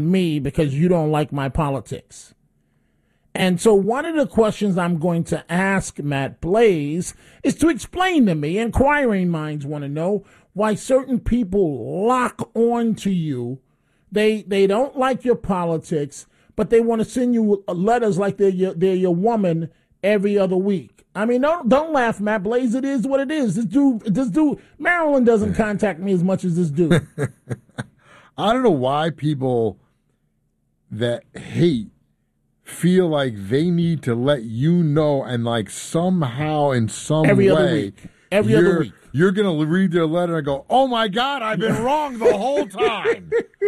me because you don't like my politics. And so one of the questions I'm going to ask Matt Blaze is to explain to me, inquiring minds want to know, why certain people lock on to you. They don't like your politics, but they want to send you letters like they're your woman every other week. I mean, don't laugh, Matt Blaze. It is what it is. This dude, Maryland doesn't contact me as much as this dude. I don't know why people that hate feel like they need to let you know, and like somehow in some every way, other week. Every other week. You're going to read their letter and go, oh my God, I've been wrong the whole time.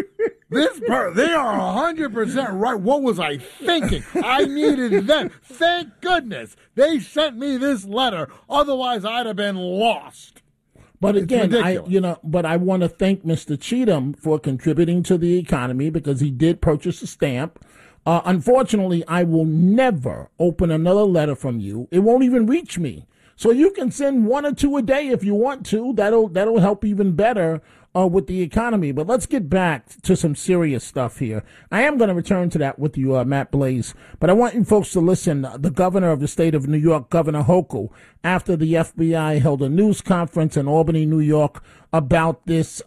They are 100% right. What was I thinking? I needed them. Thank goodness they sent me this letter. Otherwise, I'd have been lost. But again, I want to thank Mr. Cheatham for contributing to the economy because he did purchase a stamp. Unfortunately, I will never open another letter from you. It won't even reach me. So you can send one or two a day if you want to. That'll help even better with the economy. But let's get back to some serious stuff here. I am going to return to that with you, Matt Blaze. But I want you folks to listen. The governor of the state of New York, Governor Hochul, after the FBI held a news conference in Albany, New York, about this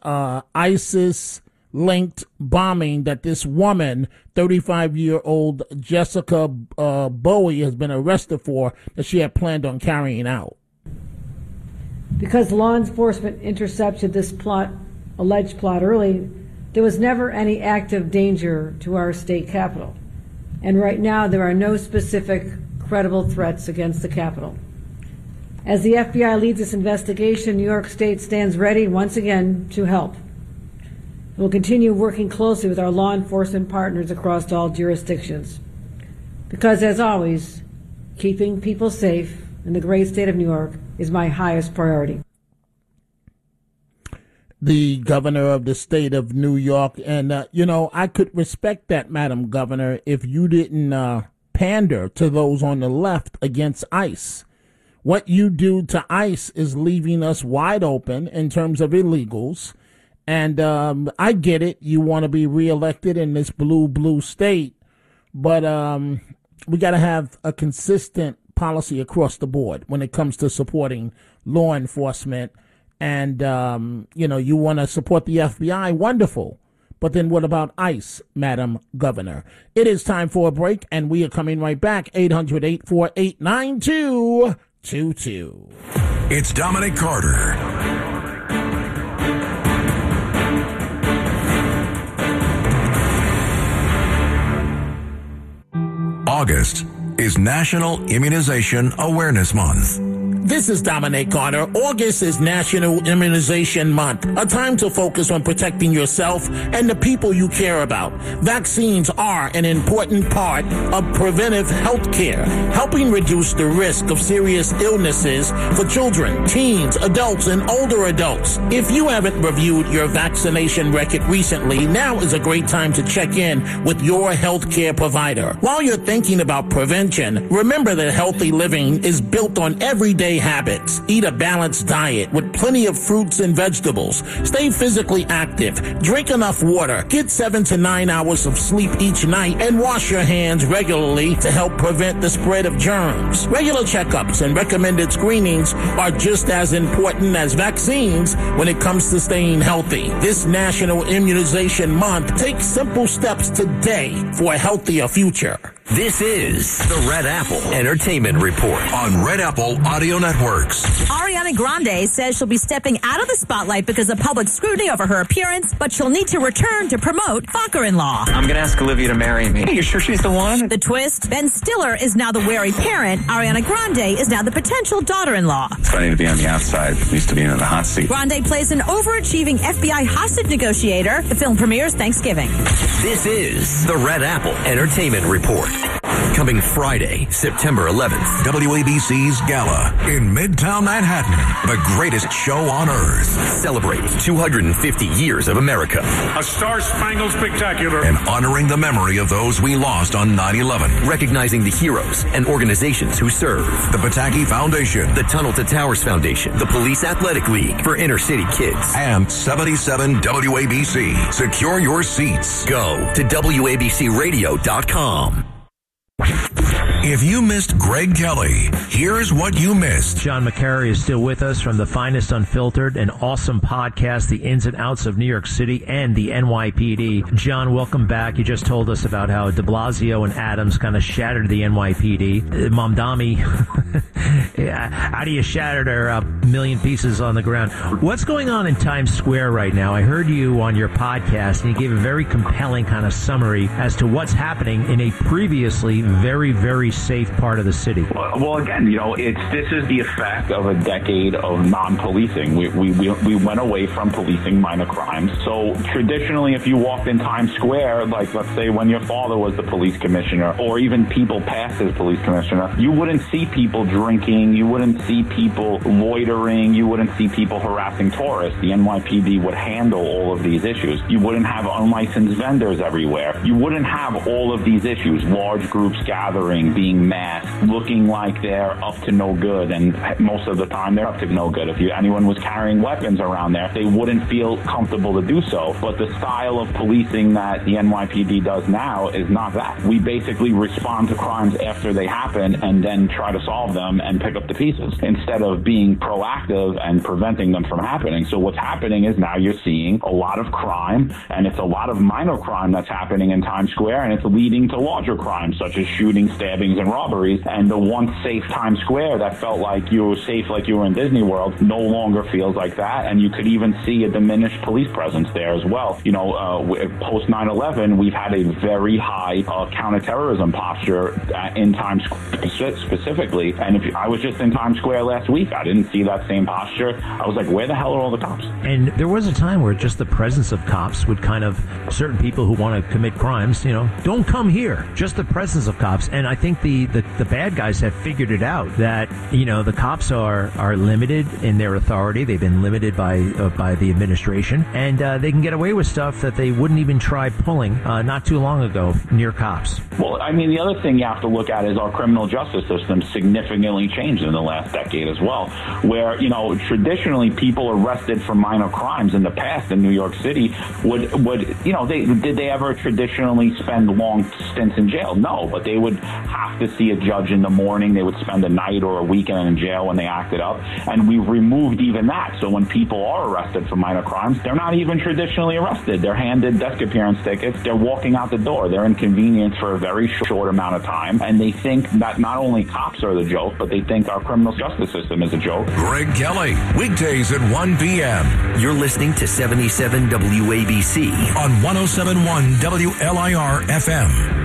ISIS-linked bombing that this woman, 35-year-old Jessica Bowie, has been arrested for, that she had planned on carrying out. Because law enforcement intercepted this alleged plot early, there was never any active danger to our state capitol. And right now, there are no specific credible threats against the Capitol. As the FBI leads this investigation, New York State stands ready once again to help. We'll continue working closely with our law enforcement partners across all jurisdictions. Because, as always, keeping people safe in the great state of New York is my highest priority. The governor of the state of New York, and, I could respect that, Madam Governor, if you didn't pander to those on the left against ICE. What you do to ICE is leaving us wide open in terms of illegals. And I get it. You want to be reelected in this blue state. But we got to have a consistent policy across the board when it comes to supporting law enforcement. And, you want to support the FBI. Wonderful. But then what about ICE, Madam Governor? It is time for a break, and we are coming right back. 800-848-9222. It's Dominic Carter. August is National Immunization Awareness Month. This is Dominic Carter. August is National Immunization Month, a time to focus on protecting yourself and the people you care about. Vaccines are an important part of preventive health care, helping reduce the risk of serious illnesses for children, teens, adults, and older adults. If you haven't reviewed your vaccination record recently, now is a great time to check in with your health care provider. While you're thinking about prevention, remember that healthy living is built on everyday habits. Eat a balanced diet with plenty of fruits and vegetables. Stay physically active. Drink enough water. Get 7 to 9 hours of sleep each night, and wash your hands regularly to help prevent the spread of germs. Regular checkups and recommended screenings are just as important as vaccines when it comes to staying healthy. This National Immunization Month, take simple steps today for a healthier future. This is the Red Apple Entertainment Report on Red Apple Audio Networks. Ariana Grande says she'll be stepping out of the spotlight because of public scrutiny over her appearance, but she'll need to return to promote Fucker-in-Law. I'm going to ask Olivia to marry me. You sure she's the one? The twist, Ben Stiller is now the wary parent. Ariana Grande is now the potential daughter-in-law. It's funny to be on the outside, used to being in the hot seat. Grande plays an overachieving FBI hostage negotiator. The film premieres Thanksgiving. This is the Red Apple Entertainment Report. Coming Friday, September 11th, WABC's Gala in Midtown Manhattan. The greatest show on earth. Celebrate 250 years of America. A Star-Spangled Spectacular. And honoring the memory of those we lost on 9/11. Recognizing the heroes and organizations who serve. The Pataki Foundation. The Tunnel to Towers Foundation. The Police Athletic League for inner city kids. And 77 WABC. Secure your seats. Go to WABCRadio.com. If you missed Greg Kelly, here's what you missed. John McCary is still with us from the Finest Unfiltered, an awesome podcast, the ins and outs of New York City and the NYPD. John, welcome back. You just told us about how de Blasio and Adams kind of shattered the NYPD. Mamdani, how do you shatter her a million pieces on the ground? What's going on in Times Square right now? I heard you on your podcast, and you gave a very compelling kind of summary as to what's happening in a previously very, very safe part of the city. Well, again, this is the effect of a decade of non-policing. We went away from policing minor crimes. So traditionally, if you walked in Times Square, like let's say when your father was the police commissioner, or even people past as police commissioner, you wouldn't see people drinking, you wouldn't see people loitering, you wouldn't see people harassing tourists. The NYPD would handle all of these issues. You wouldn't have unlicensed vendors everywhere. You wouldn't have all of these issues, large groups gathering, being masked, looking like they're up to no good, and most of the time they're up to no good. If anyone was carrying weapons around there, they wouldn't feel comfortable to do so. But the style of policing that the NYPD does now is not that. We basically respond to crimes after they happen and then try to solve them and pick up the pieces instead of being proactive and preventing them from happening. So what's happening is now you're seeing a lot of crime, and it's a lot of minor crime that's happening in Times Square, and it's leading to larger crimes such as shootings, stabbings, and robberies. And the once safe Times Square that felt like you were safe, like you were in Disney World, no longer feels like that. And you could even see a diminished police presence there as well. Post 9/11, we've had a very high counterterrorism posture in Times Square specifically. And I was just in Times Square last week, I didn't see that same posture. I was like, where the hell are all the cops? And there was a time where just the presence of cops would kind of, certain people who want to commit crimes, don't come here. Just the presence of cops. And I think the bad guys have figured it out that, the cops are limited in their authority. They've been limited by the administration, and they can get away with stuff that they wouldn't even try pulling not too long ago near cops. Well, I mean, the other thing you have to look at is our criminal justice system significantly changed in the last decade as well, where, traditionally people arrested for minor crimes in the past in New York City did they ever traditionally spend long stints in jail? No, but they would have to see a judge in the morning. They would spend a night or a weekend in jail when they acted up. And we've removed even that. So when people are arrested for minor crimes, they're not even traditionally arrested. They're handed desk appearance tickets. They're walking out the door. They're inconvenienced for a very short amount of time. And they think that not only cops are the joke, but they think our criminal justice system is a joke. Greg Kelly, weekdays at 1 p.m. You're listening to 77 WABC on 107.1 WLIR FM.